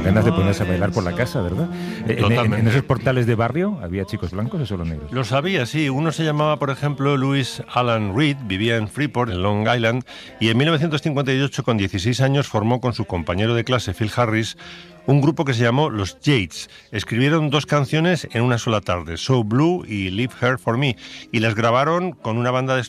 ganas de ponerse a bailar por la casa, ¿verdad? En esos portales de barrio, ¿había chicos blancos o solo negros? Los había, sí. Uno se llamaba, por ejemplo, Louis Alan Reed, vivía en Freeport, en Long Island, y en 1958, con 16 años, formó con su compañero de clase, Phil Harris, un grupo que se llamó Los Yates. Escribieron 2 canciones en una sola tarde, So Blue y Leave Her For Me, y las grabaron con una banda de